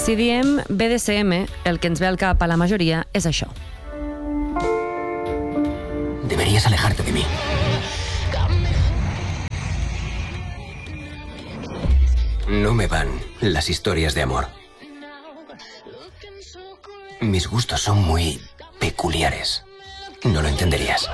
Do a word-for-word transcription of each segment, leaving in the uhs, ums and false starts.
Si diem B D S M, el que ens ve al cap a la majoria és això. Deberías alejarte de mí. No me van las historias de amor. Mis gustos son muy peculiares. No lo entenderías.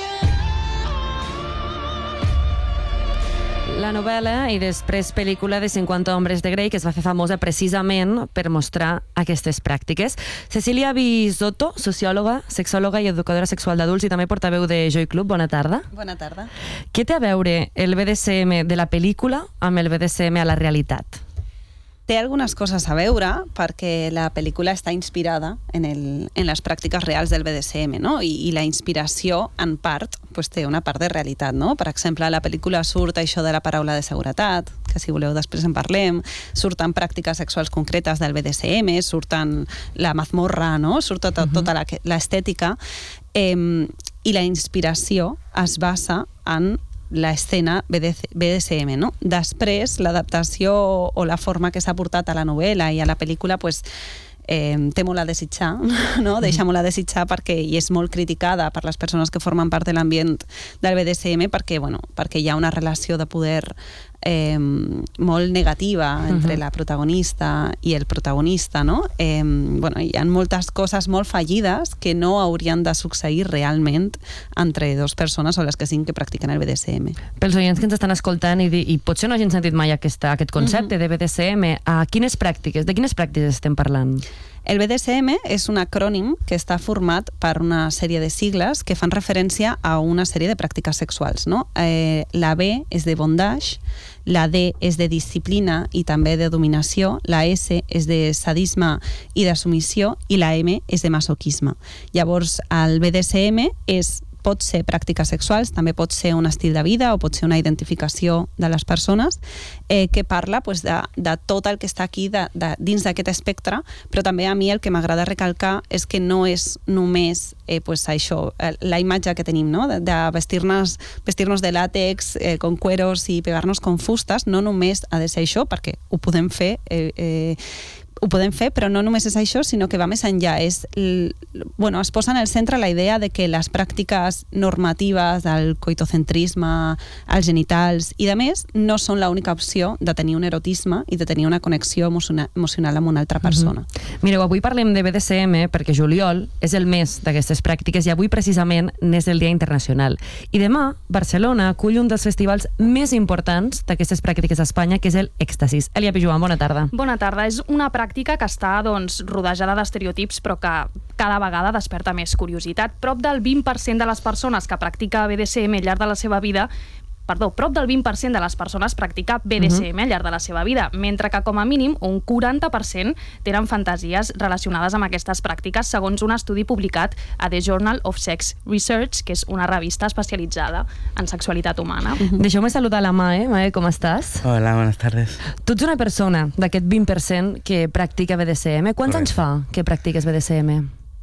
La novel·la i després pel·lícula de cinquanta hombres de Grey, que es va fer famosa precisament per mostrar aquestes pràctiques. Cecília Bisotto, sociòloga, sexòloga i educadora sexual d'adults i també portaveu de Joy Club. Bona tarda. Bona tarda. Què té a veure el B D S M de la pel·lícula amb el B D S M a la realitat? Té algunes coses a veure perquè la pel·lícula està inspirada en, el, en les pràctiques reals del B D S M, no? I, i la inspiració, en part, pues, té una part de realitat, no? Per exemple, a la pel·lícula surt això de la paraula de seguretat, que si voleu després en parlem, surten pràctiques sexuals concretes del B D S M, surten la mazmorra, no? Surt tota, uh-huh. tota l'estètica, eh, i la inspiració es basa en l'escena B D S M, no? Després, l'adaptació o la forma que s'ha portat a la novel·la i a la pel·lícula, pues, eh, té molt a desitjar, no? Deixa molt a desitjar perquè i és molt criticada per les persones que formen part de l'ambient del B D S M perquè, bueno, perquè hi ha una relació de poder eh, molt negativa entre uh-huh. la protagonista i el protagonista, no? Eh, bueno, hi ha moltes coses molt fallides que no haurien de succeir realment entre dues persones o les que siguin que practiquen el B D S M. Pels oients que ens estan escoltant i, i potser no hagin sentit mai aquesta, aquest concepte uh-huh. de B D S M, a quines pràctiques, de quines pràctiques estem parlant? El B D S M és un acrònim que està format per una sèrie de sigles que fan referència a una sèrie de pràctiques sexuals, no? Eh, la B és de bondage, la D és de disciplina i també de dominació, la S és de sadisme i de submissió i la M és de masoquisme. Llavors, el B D S M és pot ser pràctiques sexuals, també pot ser un estil de vida o pot ser una identificació de les persones eh, que parla pues, de, de tot el que està aquí de, de, dins d'aquest espectre, però també a mi el que m'agrada recalcar és que no és només eh, pues, això, la imatge que tenim, no? de, de vestir-nos vestir-nos de làtex, eh, con cueros i pegar-nos con fustes, no només ha de ser això, perquè ho podem fer eh, eh, ho podem fer, però no només és això, sinó que va més enllà. És, bueno, es posa en el centre la idea de que les pràctiques normatives del coitocentrisme, els genitals i de més, no són l'única opció de tenir un erotisme i de tenir una connexió emocional, emocional amb una altra persona. Mm-hmm. Mireu, avui parlem de B D S M perquè juliol és el mes d'aquestes pràctiques i avui precisament n'és el Dia Internacional. I demà, Barcelona acull un dels festivals més importants d'aquestes pràctiques a Espanya, que és el Èxtasis. Elia Pijuan, bona tarda. Bona tarda. És una pràctica pràctica que està doncs, rodejada d'estereotips però que cada vegada desperta més curiositat. Prop del vint per cent de les persones que practica B D S M al llarg de la seva vida Perdó, prop del vint per cent de les persones practica B D S M al llarg de la seva vida, mentre que com a mínim un quaranta per cent tenen fantasies relacionades amb aquestes pràctiques, segons un estudi publicat a The Journal of Sex Research, que és una revista especialitzada en sexualitat humana. Uh-huh. Deixeu-me saludar la Mae. Mae, com estàs? Hola, buenas tardes. Tu ets una persona d'aquest vint per cent que practica B D S M. Quants anys fa que practiques B D S M?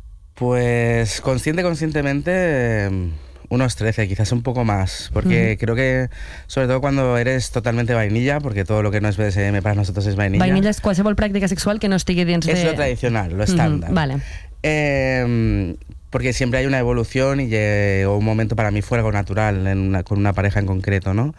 Pues consciente, conscientemente... unos trece, quizás un poco más, porque mm. creo que sobre todo cuando eres totalmente vainilla, porque todo lo que no es B D S M para nosotros es vainilla. Vainilla és qualsevol pràctica sexual que no estigui dins de... Es lo tradicional, lo estándar. Mm, vale. Eh, porque siempre hay una evolución y llegó un momento para mí fue algo natural en una, con una pareja en concreto, ¿no?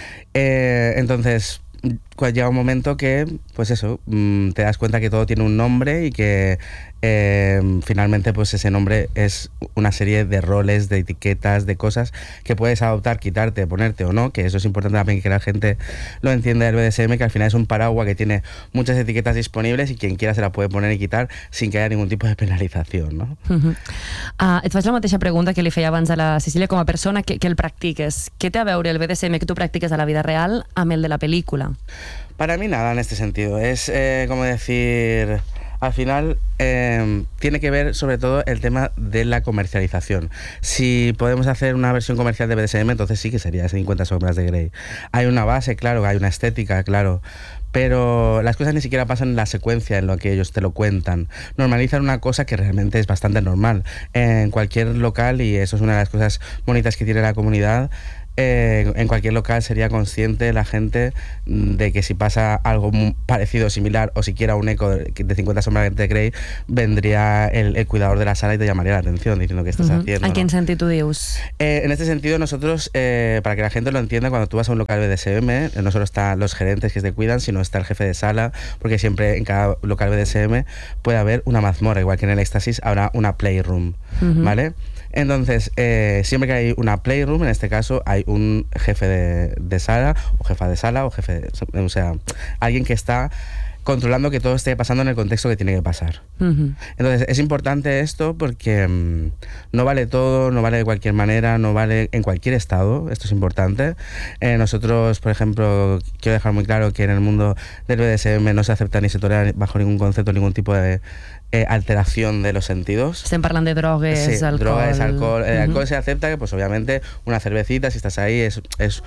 Eh, entonces... llega un momento que, pues eso, te das cuenta que todo tiene un nombre y que eh, finalmente pues ese nombre es una serie de roles, de etiquetas, de cosas que puedes adoptar, quitarte, ponerte o no, que eso es importante también que la gente lo entienda del B D S M, que al final es un paraguas que tiene muchas etiquetas disponibles y quien quiera se la puede poner y quitar sin que haya ningún tipo de penalización, ¿no? Uh-huh. uh, et faig la mateixa pregunta que li feia abans a la Cecília, com a persona que, que el practiques. Què té a veure el B D S M que tu practiques a la vida real amb el de la pel·lícula? Para mí nada en este sentido. Es eh, como decir, al final eh, tiene que ver sobre todo el tema de la comercialización. Si podemos hacer una versión comercial de B D S M, entonces sí que sería cincuenta sombras de Grey. Hay una base, claro, hay una estética, claro, pero las cosas ni siquiera pasan en la secuencia en lo que ellos te lo cuentan. Normalizan una cosa que realmente es bastante normal en cualquier local, y eso es una de las cosas bonitas que tiene la comunidad. eh, en cualquier local sería consciente la gente de que si pasa algo parecido, similar o siquiera un eco de, de cincuenta sombras de Grey, vendría el, el cuidador de la sala y te llamaría la atención diciendo qué estás uh-huh. haciendo. ¿En ¿no? qué sentido tú dius? Eh, en este sentido, nosotros, eh, para que la gente lo entienda, cuando tú vas a un local B D S M, no solo están los gerentes que te cuidan, sino está el jefe de sala, porque siempre en cada local B D S M puede haber una mazmorra, igual que en el Éxtasis habrá una playroom, uh-huh. ¿vale? Entonces, eh, siempre que hay una playroom, en este caso, hay un jefe de, de sala, o jefa de sala, o jefe de, o sea, alguien que está controlando que todo esté pasando en el contexto que tiene que pasar. Uh-huh. Entonces, es importante esto porque um, no vale todo, no vale de cualquier manera, no vale en cualquier estado, esto es importante. Eh, nosotros, por ejemplo, quiero dejar muy claro que en el mundo del B D S M no se acepta ni se tolera bajo ningún concepto, ningún tipo de eh, alteración de los sentidos. Estem parlant de drogues, sí, alcohol... drogas, alcohol. El uh-huh. alcohol se acepta, que pues obviamente una cervecita, si estás ahí, es... es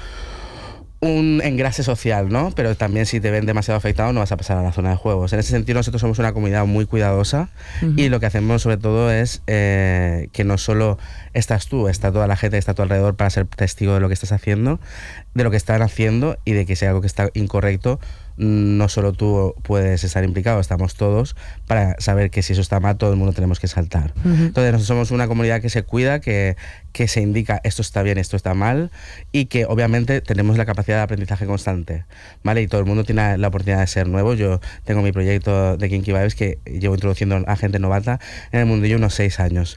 un engrase social, ¿no? Pero también si te ven demasiado afectado no vas a pasar a la zona de juegos. En ese sentido nosotros somos una comunidad muy cuidadosa uh-huh. y lo que hacemos sobre todo es eh, que no solo estás tú, está toda la gente que está a tu alrededor para ser testigo de lo que estás haciendo, de lo que están haciendo y de que si hay algo que está incorrecto, no solo tú puedes estar implicado, estamos todos para saber que si eso está mal, todo el mundo tenemos que saltar. Uh-huh. Entonces nosotros somos una comunidad que se cuida, que, que se indica esto está bien, esto está mal y que obviamente tenemos la capacidad de aprendizaje constante, ¿vale? Y todo el mundo tiene la oportunidad de ser nuevo. Yo tengo mi proyecto de Kinky Vibes que llevo introduciendo a gente novata en el mundillo unos seis años.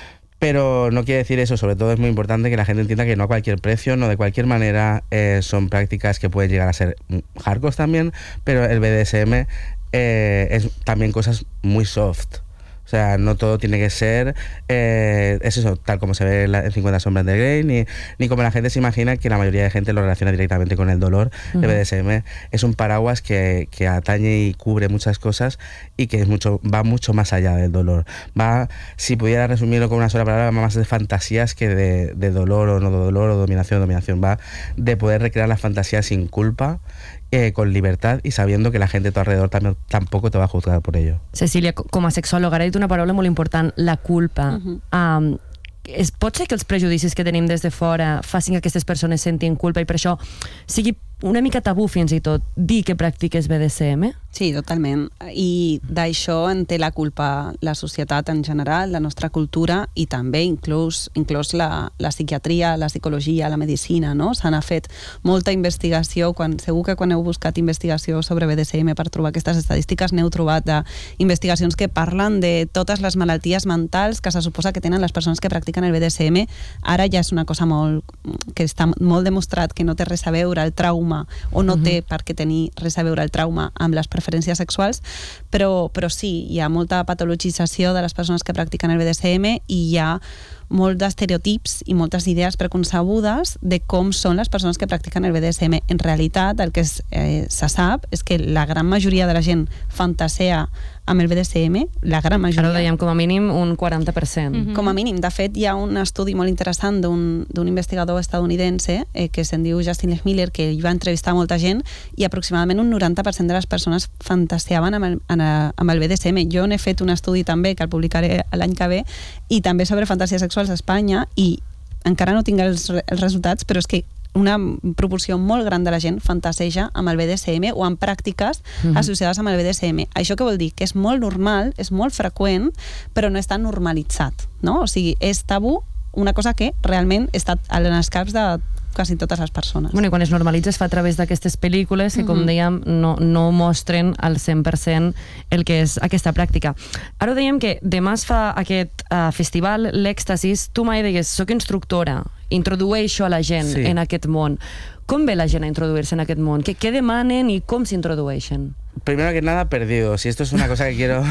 Pero no quiere decir eso, sobre todo es muy importante que la gente entienda que no a cualquier precio, no de cualquier manera, eh, son prácticas que pueden llegar a ser hardcore también, pero el B D S M eh, es también cosas muy soft. O sea, no todo tiene que ser, eh, es eso, tal como se ve en cincuenta sombras de Grey, ni, ni como la gente se imagina, que la mayoría de gente lo relaciona directamente con el dolor. Uh-huh. El B D S M es un paraguas que, que atañe y cubre muchas cosas y que es mucho, va mucho más allá del dolor. Va, si pudiera resumirlo con una sola palabra, va más de fantasías que de, de dolor o no dolor o dominación o dominación. Va de poder recrear las fantasías sin culpa, Eh, con libertad y sabiendo que la gente a tu alrededor también, tampoco te va a juzgar por ello. Cecília, com a sexòloga, ara he dit una paraula molt important, la culpa. Uh-huh. um, es, pot ser que els prejudicis que tenim des de fora facin que aquestes persones sentin culpa i per això sigui una mica tabú fins i tot dir que practiques B D S M? Sí, totalment. I d'això en té la culpa la societat en general, la nostra cultura i també inclús, inclús la, la psiquiatria, la psicologia, la medicina, no? Se n'ha fet molta investigació, quan, segur que quan heu buscat investigació sobre B D S M per trobar aquestes estadístiques n'heu trobat investigacions que parlen de totes les malalties mentals que se suposa que tenen les persones que practiquen el B D S M. Ara ja és una cosa molt, que està molt demostrat que no té res a veure el trauma o no uh-huh. té per què tenir res a veure el trauma amb les preferències sexuals, però, però sí, hi ha molta patologització de les persones que practiquen el B D S M i hi ha molts d'estereotips i moltes idees preconcebudes de com són les persones que practiquen el B D S M. En realitat, el que es, eh, se sap és que la gran majoria de la gent fantasea amb el B D S M, la gran majoria... Ara ho dèiem, com a mínim un quaranta per cent. Mm-hmm. Com a mínim. De fet, hi ha un estudi molt interessant d'un investigador estadounidense eh, que se'n diu Justin Lechmiller, que hi va entrevistar molta gent i aproximadament un noranta per cent de les persones fantaseaven amb el, amb el B D S M. Jo n'he fet un estudi també, que el publicaré l'any que ve, i també sobre fantasies sexuals a Espanya, i encara no tinc els, els resultats, però és que una proporció molt gran de la gent fantaseja amb el B D S M o amb pràctiques uh-huh. associades amb el B D S M. Això què vol dir? Que és molt normal, és molt freqüent, però no està normalitzat, no? O sigui, és tabú, una cosa que realment està en els caps de quasi totes les persones. Bueno, i quan es normalitza es fa a través d'aquestes pel·lícules que, com dèiem, no, no mostren al cent per cent el que és aquesta pràctica. Ara dèiem que demà es fa aquest uh, festival, l'Èxtasis. Tu mai deies, soc instructora, introdueixo a la gent sí. en aquest món. Com ve la gent a introduir-se en aquest món? Què, què demanen i com s'introdueixen? Primero que nada, perdidos. Y esto es una cosa que quiero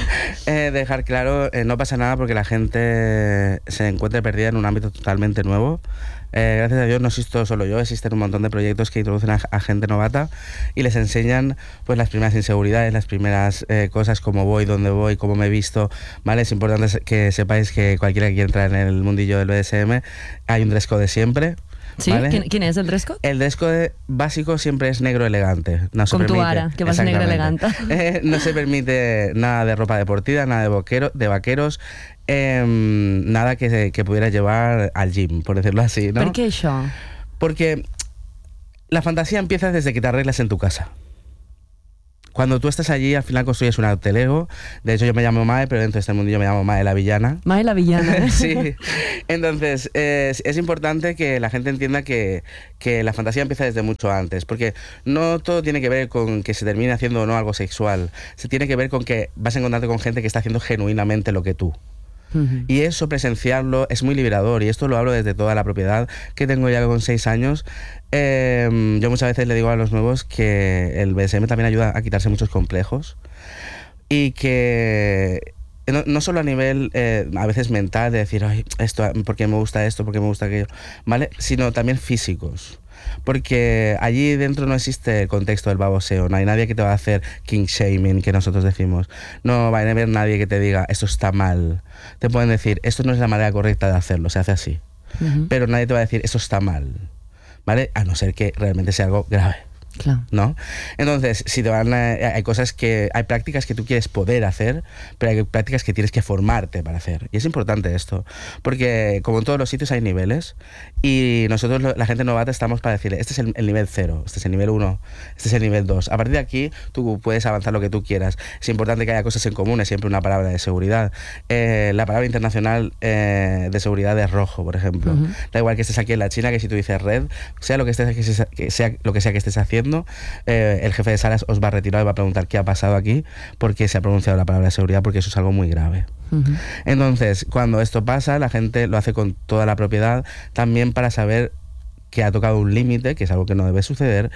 eh, dejar claro. Eh, no pasa nada porque la gente se encuentre perdida en un ámbito totalmente nuevo. Eh, gracias a Dios no existo solo yo, existen un montón de proyectos que introducen a, a gente novata y les enseñan pues las primeras inseguridades, las primeras eh, cosas, cómo voy, dónde voy, cómo me he visto, ¿vale? Es importante que sepáis que cualquiera que quiera entrar en el mundillo del B D S M hay un dress code siempre. Sí? ¿Vale? ¿Quién, ¿Quién es el dress code? El dress code básico siempre es negro elegante. No se Com permite, tu ara, que vas negre elegante. Eh, no se permite nada de ropa deportiva, nada de, boquero, de vaqueros, eh, nada que, que pudiera llevar al gym, por decirlo así, ¿no? Per què això? Porque la fantasía empieza desde que te arreglas en tu casa. Cuando tú estás allí, al final construyes un alter ego. De hecho, yo me llamo Mae, pero dentro de este mundo yo me llamo Mae la villana. Mae la villana, ¿eh? Sí. Entonces, es, es importante que la gente entienda que, que la fantasía empieza desde mucho antes, porque no todo tiene que ver con que se termine haciendo o no algo sexual. Se tiene que ver con que vas a encontrarte con gente que está haciendo genuinamente lo que tú. Uh-huh. Y eso, presenciarlo, es muy liberador. Y esto lo hablo desde toda la propiedad que tengo ya con seis años. Eh, yo muchas veces le digo a los nuevos que el B D S M también ayuda a quitarse muchos complejos. Y que no, no solo a nivel eh, a veces mental, de decir, ay, esto, ¿por qué me gusta esto? ¿Por qué me gusta aquello? ¿Vale? Sino también físicos. Porque allí dentro no existe el contexto del baboseo, no hay nadie que te va a hacer king shaming, que nosotros decimos. No va a haber nadie que te diga, esto está mal. Te pueden decir, esto no es la manera correcta de hacerlo, se hace así. Uh-huh. Pero nadie te va a decir, esto está mal, ¿vale? A no ser que realmente sea algo grave. Claro. ¿No? Entonces, si te van a, hay cosas que, hay prácticas que tú quieres poder hacer, pero hay prácticas que tienes que formarte para hacer. Y es importante esto, porque como en todos los sitios hay niveles, y nosotros, la gente novata, estamos para decirle, este es el, el nivel cero, este es el nivel uno, este es el nivel dos. A partir de aquí, tú puedes avanzar lo que tú quieras. Es importante que haya cosas en común, es siempre una palabra de seguridad. Eh, la palabra internacional eh, de seguridad es rojo, por ejemplo. Uh-huh. Da igual que estés aquí en la China, que si tú dices red, sea lo que, estés, que sea lo que sea que estés haciendo, Eh, el jefe de salas os va a retirar y va a preguntar qué ha pasado aquí, porque se ha pronunciado la palabra de seguridad, porque eso es algo muy grave. Uh-huh. Entonces, cuando esto pasa, la gente lo hace con toda la propiedad, también para saber que ha tocado un límite, que es algo que no debe suceder.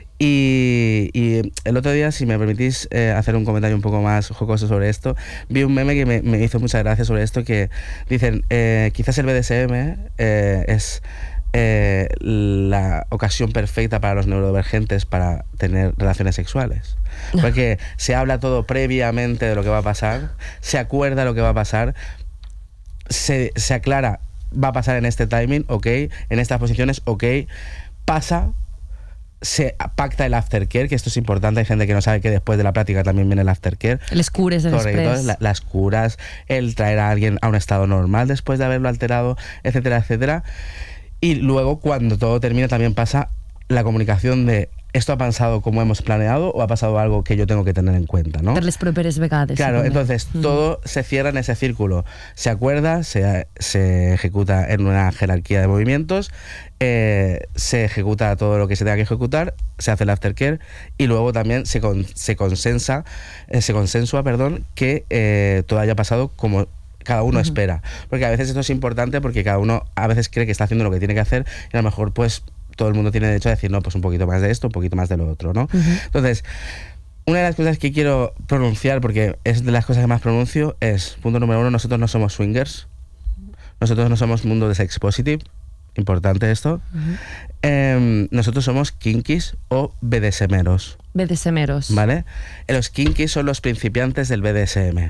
Y, y el otro día, si me permitís eh, hacer un comentario un poco más jocoso sobre esto, vi un meme que me, me hizo mucha gracia sobre esto, que dicen, eh, quizás el B D S M eh, es Eh, la ocasión perfecta para los neurodivergentes para tener relaciones sexuales, porque se habla todo previamente de lo que va a pasar, se acuerda lo que va a pasar, se, se aclara, va a pasar en este timing, ok, en estas posiciones, ok, pasa, se pacta el aftercare, que esto es importante. Hay gente que no sabe que después de la práctica también viene el aftercare. Les cures després. La, las curas, el traer a alguien a un estado normal después de haberlo alterado, etcétera, etcétera. Y luego, cuando todo termina, también pasa la comunicación de esto ha pasado como hemos planeado o ha pasado algo que yo tengo que tener en cuenta, ¿no? Per les properes vegades. Claro, també. entonces mm. todo se cierra en ese círculo. Se acuerda, se, se ejecuta en una jerarquía de movimientos, eh, se ejecuta todo lo que se tenga que ejecutar, se hace el aftercare y luego también se, con, se consensa, eh, se consensua, perdón, que eh, todo haya pasado como cada uno uh-huh. espera, porque a veces esto es importante, porque cada uno a veces cree que está haciendo lo que tiene que hacer y a lo mejor pues todo el mundo tiene derecho a decir no, pues un poquito más de esto, un poquito más de lo otro, ¿no? Uh-huh. Entonces, una de las cosas que quiero pronunciar, porque es de las cosas que más pronuncio, es, punto número uno, nosotros no somos swingers, nosotros no somos mundo de sex positive, importante esto, uh-huh. eh, nosotros somos kinkies o BDSMeros. BDSMeros. ¿Vale? Los kinkies son los principiantes del B D S M.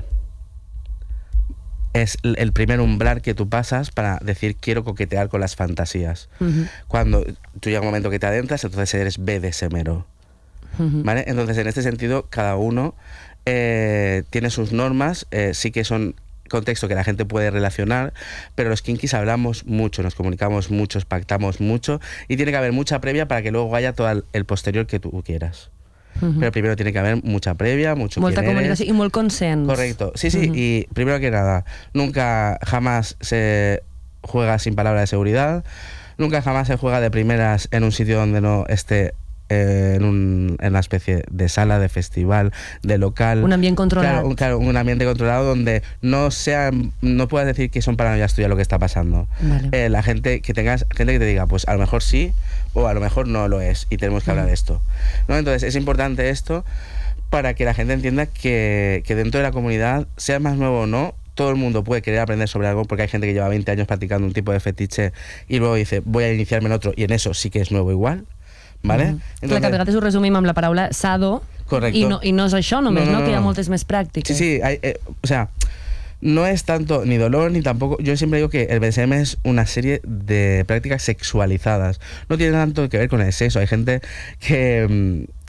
Es el primer umbral que tú pasas para decir quiero coquetear con las fantasías. Uh-huh. Cuando tú llega un momento que te adentras, entonces eres BDSMero. Uh-huh. ¿Vale? Entonces, en este sentido, cada uno eh, tiene sus normas, eh, sí que son contexto que la gente puede relacionar, pero los kinkies hablamos mucho, nos comunicamos mucho, pactamos mucho y tiene que haber mucha previa para que luego haya todo el, el posterior que tú quieras. Uh-huh. Pero primero tiene que haber mucha previa, mucho molta comunicació i molt consens. Correcto, sí, sí, uh-huh. Y primero que nada, nunca jamás se juega sin palabra de seguridad, nunca jamás se juega de primeras en un sitio donde no esté eh, en, un, en una especie de sala, de festival, de local. Un ambiente controlado. Claro, un, claro, un ambiente controlado donde no sea, no puedas decir que son paranoias tuyas lo que está pasando. Vale. Eh, la gente que tengas, gente que te diga, pues a lo mejor sí, o a lo mejor no lo es, y tenemos que hablar de esto, ¿no? Entonces es importante esto para que la gente entienda que, que dentro de la comunidad, sea más nuevo o no, todo el mundo puede querer aprender sobre algo, porque hay gente que lleva veinte años practicando un tipo de fetiche y luego dice, voy a iniciarme en otro, y en eso sí que es nuevo igual, ¿vale? Mm. Entonces, clar, que a vegades ho resumim amb la paraula sado, correcto. I no, i no és això només, no, no, no, no, no. Que hi ha no. moltes més pràctiques. Sí, sí, hay, eh, o sea, no es tanto ni dolor ni tampoco, yo siempre digo que el B D S M es una serie de prácticas sexualizadas, no tiene tanto que ver con el sexo. Hay gente que,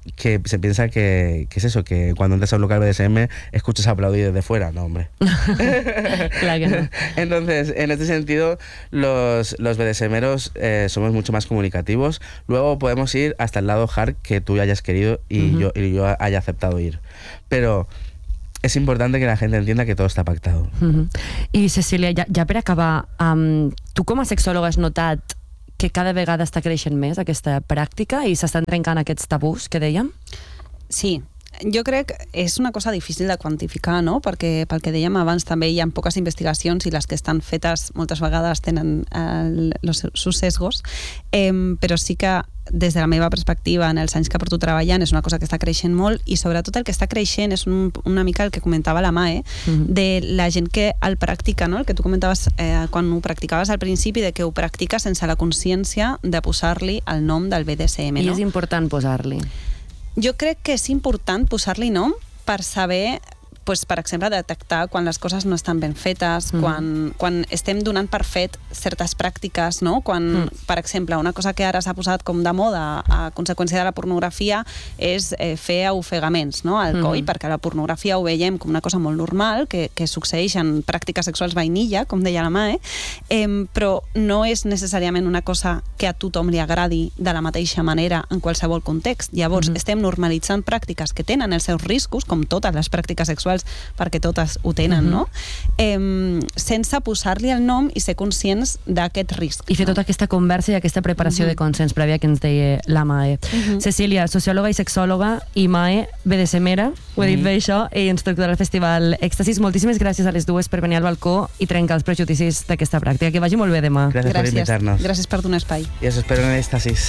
que se piensa que, que es eso, que cuando entras a un local B D S M escuchas aplaudir desde fuera. No, hombre. Claro que no. Entonces, en este sentido, los, los BDSMeros eh, somos mucho más comunicativos. Luego podemos ir hasta el lado hard que tú hayas querido y, uh-huh. yo, y yo haya aceptado ir. Pero és important que la gent entienda que tot està pactado. Uh-huh. I Cecília, ja, ja per acabar, um, tu com a sexòloga has notat que cada vegada està creixent més aquesta pràctica i s'estan trencant aquests tabús que dèiem? Sí, jo crec que és una cosa difícil de quantificar, no? Perquè pel que dèiem abans també hi ha poques investigacions i les que estan fetes moltes vegades tenen el, los, sus sesgos, eh, però sí que des de la meva perspectiva en els anys que porto treballant és una cosa que està creixent molt i sobretot el que està creixent és un, una mica el que comentava la Mae, uh-huh. de la gent que el practica, no? El que tu comentaves eh, quan ho practicaves al principi, de que ho practica sense la consciència de posar-li el nom del B D S M, no? I és important posar-li. Jo crec que és important posar-li nom per saber, pues, per exemple, detectar quan les coses no estan ben fetes, mm. quan, quan estem donant per fet certes pràctiques, no? Quan, mm. per exemple, una cosa que ara s'ha posat com de moda a conseqüència de la pornografia és eh, fer ofegaments, no? Al coll, mm. perquè la pornografia ho veiem com una cosa molt normal, que, que succeeix en pràctiques sexuals vainilla, com deia la Mae, eh, però no és necessàriament una cosa que a tothom li agradi de la mateixa manera en qualsevol context. Llavors, mm. estem normalitzant pràctiques que tenen els seus riscos, com totes les pràctiques sexuals, perquè totes ho tenen, uh-huh. no? Eh, sense posar-li el nom i ser conscients d'aquest risc. I fer tota aquesta conversa i aquesta preparació uh-huh. de consens prèvia que ens deia la Mae. Uh-huh. Cecília, sociòloga i sexòloga, i Mae, BDSMera, ho he dit uh-huh. bé això, i instructora del Festival Èxtasis. Moltíssimes gràcies a les dues per venir al balcó i trencar els prejudicis d'aquesta pràctica. Que vagi molt bé demà. Gràcies, gràcies per invitar-nos. Gràcies per donar espai. I us espero en Èxtasis.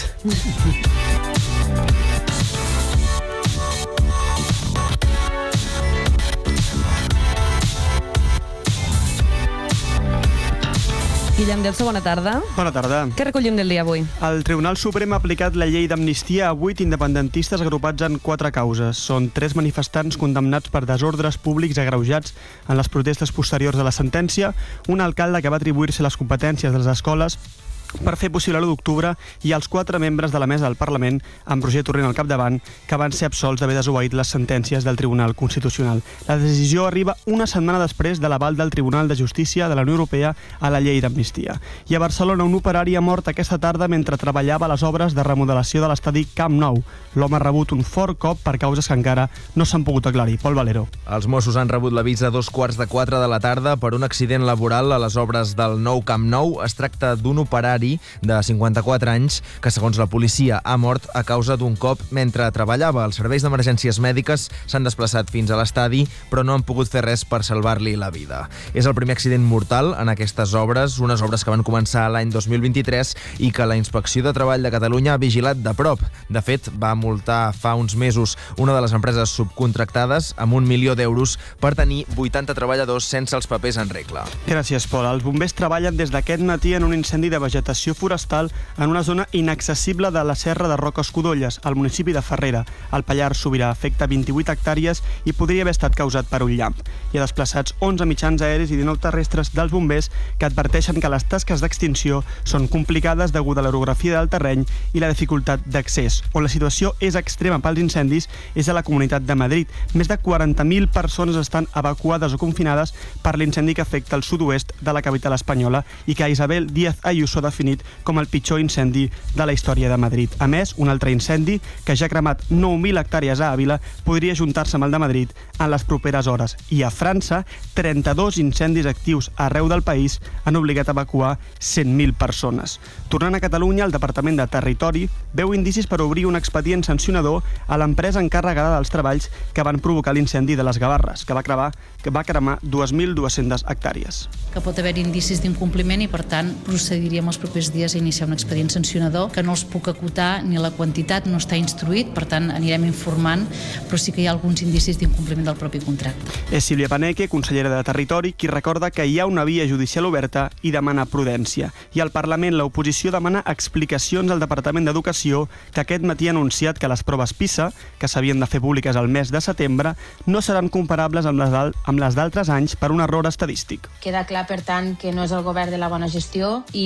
Guillem Delso, bona tarda. Bona tarda. Què recollim del dia avui? El Tribunal Suprem ha aplicat la llei d'amnistia a vuit independentistes agrupats en quatre causes. Són tres manifestants condemnats per desordres públics agreujats en les protestes posteriors a la sentència, un alcalde que va atribuir-se les competències de les escoles per fer possible l'u d'octubre i els quatre membres de la mesa del Parlament, amb Roger Torrent al capdavant, que van ser absolts d'haver desobeït les sentències del Tribunal Constitucional. La decisió arriba una setmana després de l'aval del Tribunal de Justícia de la Unió Europea a la llei d'amnistia. I a Barcelona un operari ha mort aquesta tarda mentre treballava a les obres de remodelació de l'estadi Camp Nou. L'home ha rebut un fort cop per causes que encara no s'han pogut aclarir. Pol Valero. Els Mossos han rebut l'avís a dos quarts de quatre de la tarda per un accident laboral a les obres del nou Camp Nou. Es tracta d'un operari de cinquanta-quatre anys que, segons la policia, ha mort a causa d'un cop mentre treballava. Els serveis d'emergències mèdiques s'han desplaçat fins a l'estadi, però no han pogut fer res per salvar-li la vida. És el primer accident mortal en aquestes obres, unes obres que van començar l'any dos mil vint-i-tres i que la Inspecció de Treball de Catalunya ha vigilat de prop. De fet, va multar fa uns mesos una de les empreses subcontractades amb un milió d'euros per tenir vuitanta treballadors sense els papers en regla. Gràcies, Pol. Els bombers treballen des d'aquest matí en un incendi de vegetació forestal en una zona inaccessible de la Serra de Roca Escudolles, al municipi de Farrera. El Pallars Sobirà afecta vint-i-vuit hectàrees i podria haver estat causat per un llamp. Hi ha desplaçats onze mitjans aeris i dinou terrestres dels bombers que adverteixen que les tasques d'extinció són complicades degut a l'orografia del terreny i la dificultat d'accés. On la situació és extrema pels incendis és a la Comunitat de Madrid. Més de quaranta mil persones estan evacuades o confinades per l'incendi que afecta el sud-oest de la capital espanyola i que Isabel Díaz Ayuso ha definit com el pitjor incendi de la història de Madrid. A més, un altre incendi, que ja ha cremat nou mil hectàrees a Àvila, podria ajuntar-se amb el de Madrid en les properes hores. I a França, trenta-dos incendis actius arreu del país han obligat a evacuar cent mil persones. Tornant a Catalunya, el Departament de Territori veu indicis per obrir un expedient sancionador a l'empresa encarregada dels treballs que van provocar l'incendi de les Gavarres, que va cremar, que va cremar dos mil dues-centes hectàrees. Que pot haver indicis d'incompliment i, per tant, procediríem els propers dies a iniciar un expedient sancionador, que no els puc acotar ni la quantitat, no està instruït, per tant anirem informant, però sí que hi ha alguns indicis d'incompliment del propi contracte. És Sílvia Paneque, consellera de Territori, qui recorda que hi ha una via judicial oberta i demana prudència. I al Parlament l'oposició demana explicacions al Departament d'Educació, que aquest matí ha anunciat que les proves PISA, que s'havien de fer públiques al mes de setembre, no seran comparables amb les, amb les d'altres anys per un error estadístic. Queda clar, per tant, que no és el govern de la bona gestió i davant d'aquest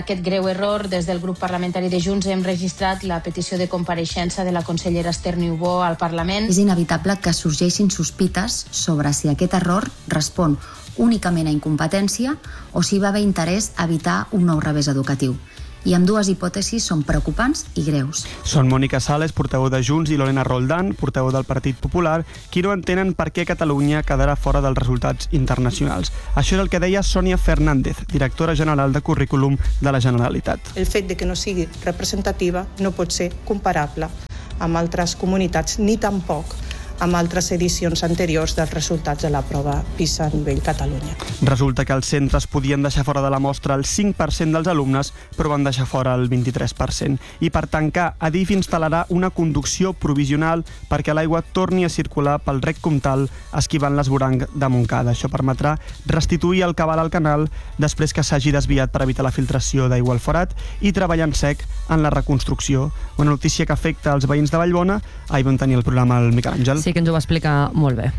aquest greu error, des del grup parlamentari de Junts hem registrat la petició de compareixença de la consellera Esther Niubó al Parlament. És inevitable que sorgeixin sospites sobre si aquest error respon únicament a incompetència o si va haver interès a evitar un nou revés educatiu. I amb dues hipòtesis són preocupants i greus. Són Mònica Sales, portaveu de Junts, i Lorena Roldán, portaveu del Partit Popular, qui no entenen per què Catalunya quedarà fora dels resultats internacionals. Això és el que deia Sònia Fernández, directora general de Currículum de la Generalitat. El fet de que no sigui representativa no pot ser comparable amb altres comunitats ni tampoc amb altres edicions anteriors dels resultats de la prova PISA a nivell Catalunya. Resulta que els centres podien deixar fora de la mostra el cinc per cent dels alumnes, però van deixar fora el vint-i-tres per cent. I per tancar, Adif instal·larà una conducció provisional perquè l'aigua torni a circular pel rec Comtal esquivant l'esvoranc de Montcada. Això permetrà restituir el cabal al canal després que s'hagi desviat per evitar la filtració d'aigua al forat i treballar en sec en la reconstrucció. Una notícia que afecta els veïns de Vallbona. Ahir vam tenir el programa al Miquel Àngel. Sí que ens ho va explicar molt bé.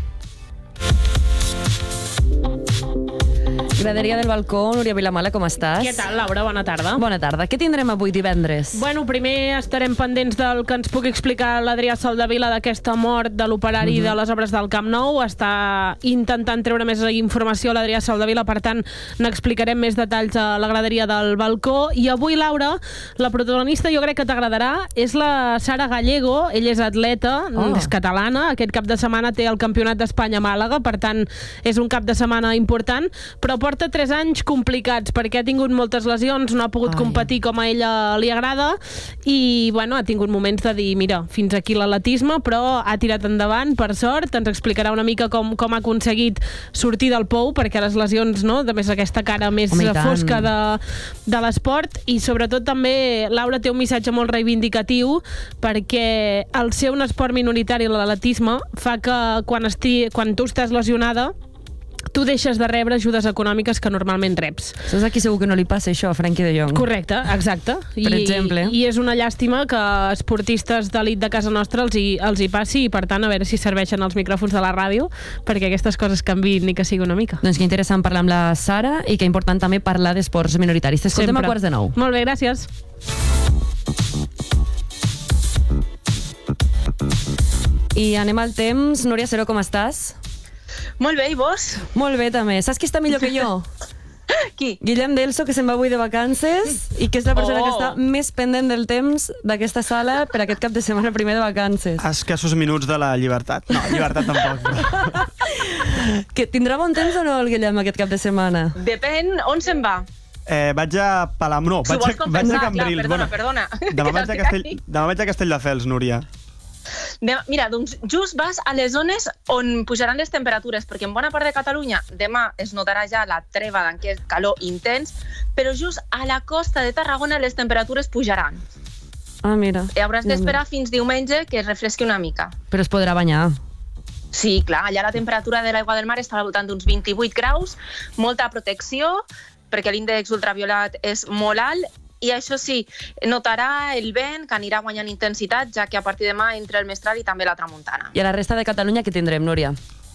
Graderia del balcó, Núria Vilamala, com estàs? Què tal, Laura? Bona tarda. Bona tarda. Què tindrem avui divendres? Bueno, primer estarem pendents del que ens pugui explicar l'Adrià Soldevila d'aquesta mort de l'operari uh-huh. de les obres del Camp Nou. Està intentant treure més informació l'Adrià Soldevila, per tant, n'explicarem més detalls a la graderia del balcó. I avui, Laura, la protagonista jo crec que t'agradarà, és la Sara Gallego. Ella és atleta, oh. és catalana. Aquest cap de setmana té el Campionat d'Espanya a Màlaga, per tant, és un cap de setmana important, però porta tres anys complicats perquè ha tingut moltes lesions, no ha pogut Ai. competir com a ella li agrada i bueno, ha tingut moments de dir mira, fins aquí l'atletisme, però ha tirat endavant, per sort. Ens explicarà una mica com, com ha aconseguit sortir del pou, perquè les lesions, no?, de més aquesta cara més Home, fosca de, de l'esport. I sobretot també Laura té un missatge molt reivindicatiu, perquè el ser un esport minoritari, l'atletisme, fa que quan, esti, quan tu estàs lesionada tu deixes de rebre ajudes econòmiques que normalment reps. Saps aquí segur que no li passa això a Frenkie de Jong? Correcte, exacte. Per I, exemple. I és una llàstima que esportistes d'elit de casa nostra els hi, els hi passi i per tant a veure si serveixen els micròfons de la ràdio perquè aquestes coses canviïn ni que sigui una mica. Doncs que interessant parlar amb la Sara i que important també parlar d'esports minoritaris. T'escoltem a quarts de nou. Molt bé, gràcies. I anem al temps. Núria Seró, com estàs? Molt bé, i vos? Molt bé, també. Saps qui està millor que jo? Qui? Guillem Delso, que se'n va avui de vacances i que és la persona oh. que està més pendent del temps d'aquesta sala per aquest cap de setmana primer de vacances. Escassos minuts de la llibertat. No, llibertat tampoc. Però... que tindrà bon temps o no el Guillem aquest cap de setmana? Depèn on se'n va. Eh, vaig a Palam... No, si vaig, a, vaig a Cambrils. Clar, perdona, bueno, perdona. Demà vaig, a Castell, demà vaig a Castelldefels, Núria. Demà, mira, doncs just vas a les zones on pujaran les temperatures, perquè en bona part de Catalunya demà es notarà ja la treva d'aquest calor intens, però just a la costa de Tarragona les temperatures pujaran. Ah, mira. I hauràs d'esperar fins diumenge que es refresqui una mica. Però es podrà banyar. Sí, clar, allà la temperatura de l'aigua del mar està al voltant d'uns vint-i-vuit graus, molta protecció, perquè l'índex ultraviolat és molt alt. I això sí, notarà el vent que anirà guanyant intensitat, ja que a partir de demà entra el mestral i també la tramuntana. I a la resta de Catalunya què tindrem, Núria?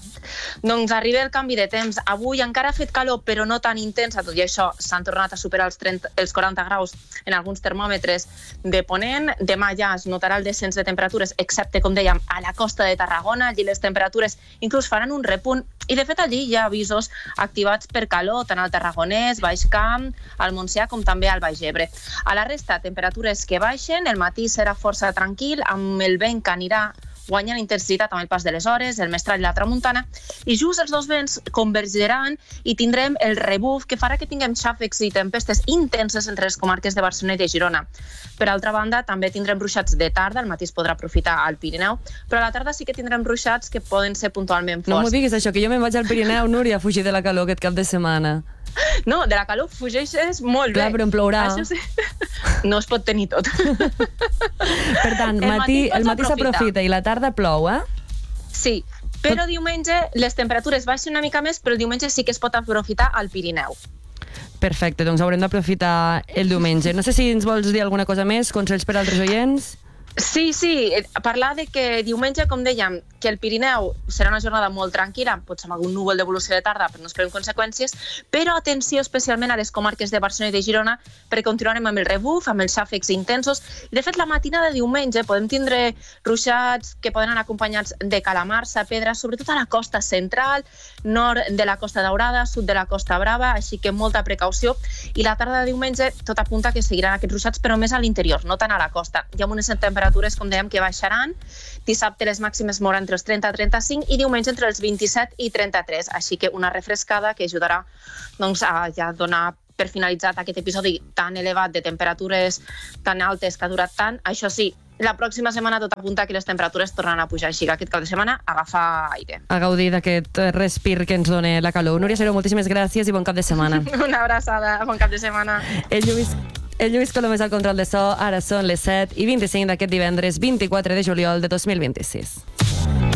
Doncs arriba el canvi de temps. Avui encara ha fet calor, però no tan intensa. Tot i això, s'han tornat a superar els, trenta, els quaranta graus en alguns termòmetres de Ponent. Demà ja es notarà el descens de temperatures, excepte, com dèiem, a la costa de Tarragona. Allí les temperatures inclús faran un repunt. I, de fet, allí hi ha avisos activats per calor, tant al Tarragonès, Baix Camp, al Montsià, com també al Baix Ebre. A la resta, temperatures que baixen. El matí serà força tranquil, amb el vent que anirà guanyant intensitat amb el pas de les hores, el mestral i la tramuntana, i just els dos vents convergiran i tindrem el rebuf que farà que tinguem xàfecs i tempestes intenses entre les comarques de Barcelona i de Girona. Per altra banda, també tindrem ruixats de tarda, al matí es podrà aprofitar al Pirineu, però a la tarda sí que tindrem ruixats que poden ser puntualment forts. No m'ho diguis això, que jo me'n vaig al Pirineu, Núria, a fugir de la calor aquest cap de setmana. No, de la calor fugeixes molt Clar, bé. Clar, però em plourà. Això sí. No es pot tenir tot. Per tant, el matí, el matí s'aprofita i la tarda plou, eh? Sí, però diumenge les temperatures baixen una mica més, però diumenge sí que es pot aprofitar al Pirineu. Perfecte, doncs haurem d'aprofitar el diumenge. No sé si ens vols dir alguna cosa més, consells per als altres oients? Sí, sí, parlar de que diumenge, com dèiem, que el Pirineu serà una jornada molt tranquil·la, potser amb algun núvol d'evolució de tarda, però no esperem conseqüències, però atenció especialment a les comarques de Barcelona i de Girona, perquè continuarem amb el rebuf, amb els xàfecs intensos, i de fet la matinada de diumenge podem tindre ruixats que poden anar acompanyats de calamarsa, pedra, sobretot a la costa central, nord de la Costa Daurada, sud de la Costa Brava, així que molta precaució, i la tarda de diumenge tot apunta que seguiran aquests ruixats, però més a l'interior, no tant a la costa. Hi ha unes temperatures, com dèiem, que baixaran. Dissabte les màximes moran entre els trenta i trenta-cinc i diumenge entre els vint-i-set i trenta-tres. Així que una refrescada que ajudarà doncs, a ja donar per finalitzat aquest episodi tan elevat de temperatures tan altes que ha durat tant. Això sí, la pròxima setmana tot apunta que les temperatures tornaran a pujar, així que aquest cap de setmana agafa aire. A gaudir d'aquest respir que ens dona la calor. Núria Seró, moltíssimes gràcies i bon cap de setmana. Una abraçada, bon cap de setmana. El Lluís El Lluís Colomés al control de so, ara són les set i vint-i-cinc d'aquest divendres vint-i-quatre de juliol de dos mil vint-i-sis.